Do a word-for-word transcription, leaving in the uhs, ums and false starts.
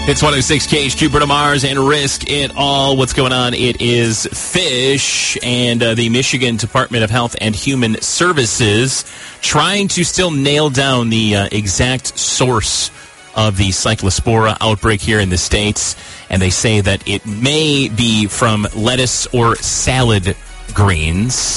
It's one oh six K H Q, Bruno Mars, and Risk It All. What's going on? It is Fish and uh, the Michigan Department of Health and Human Services trying to still nail down the uh, exact source of the cyclospora outbreak here in the States. And they say that it may be from lettuce or salad greens.